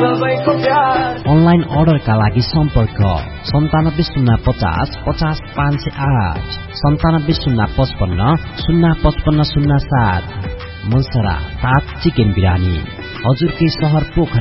Online अर्डरका लागि सम्पर्क 9705050508 970555055507। मुलसरा ताज चिकन बिरानी हजुरकै शहर पोखरा